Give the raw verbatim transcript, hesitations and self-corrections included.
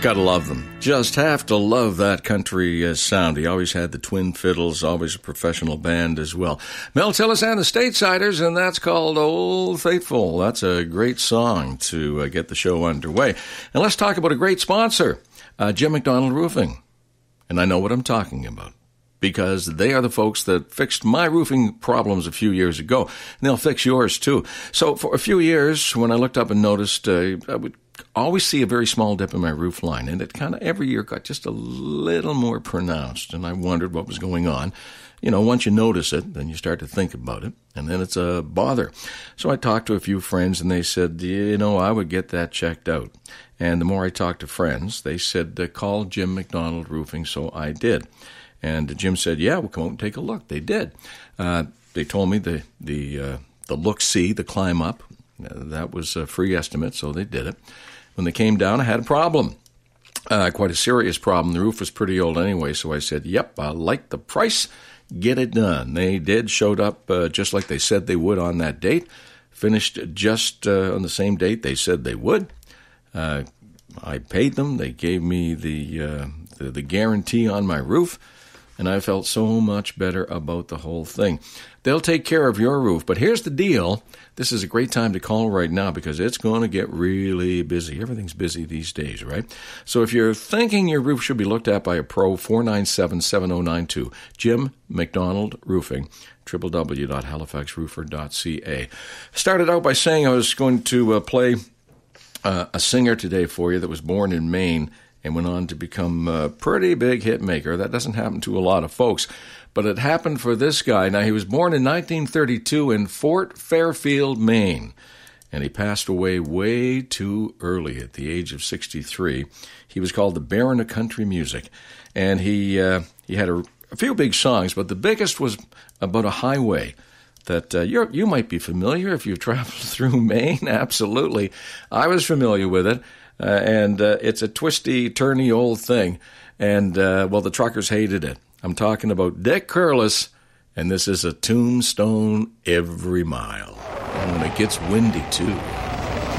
Gotta love them. Just have to love that country uh, sound. He always had the twin fiddles, always a professional band as well. Mel Tillis and the Statesiders, and that's called Old Faithful. That's a great song to uh, get the show underway. And let's talk about a great sponsor, uh, Jim McDonald Roofing. And I know what I'm talking about, because they are the folks that fixed my roofing problems a few years ago, and they'll fix yours too. So for a few years, when I looked up and noticed, uh, I would always see a very small dip in my roof line, and it kind of every year got just a little more pronounced, and I wondered what was going on. You know, once you notice it, then you start to think about it, and then it's a bother. So I talked to a few friends, and they said, you know, I would get that checked out. And the more I talked to friends, they said, uh, call Jim McDonald Roofing, so I did. And Jim said, yeah, we'll come out and take a look. They did. Uh, they told me the the uh, the look-see, the climb-up, uh, that was a free estimate, so they did it. When they came down, I had a problem, uh, quite a serious problem. The roof was pretty old anyway, so I said, yep, I like the price. Get it done. They did, showed up uh, just like they said they would on that date, finished just uh, on the same date they said they would. Uh, I paid them. They gave me the, uh, the the guarantee on my roof, and I felt so much better about the whole thing. They'll take care of your roof, but here's the deal. This is a great time to call right now because it's going to get really busy. Everything's busy these days, right? So if you're thinking your roof should be looked at by a pro, four nine seven, seven oh nine two. Jim McDonald Roofing, w w w dot halifax roofer dot c a. Started out by saying I was going to uh, play uh, a singer today for you that was born in Maine and went on to become a pretty big hit maker. That doesn't happen to a lot of folks, but it happened for this guy. Now, he was born in nineteen thirty-two in Fort Fairfield, Maine, and he passed away way too early at the age of sixty-three. He was called the Baron of Country Music, and he uh, he had a, a few big songs, but the biggest was about a highway that uh, you you might be familiar if you've traveled through Maine. Absolutely. I was familiar with it. Uh, and uh, it's a twisty, turny old thing. And, uh, well, the truckers hated it. I'm talking about Dick Curless, and this is a Tombstone Every Mile. And when it gets windy, too.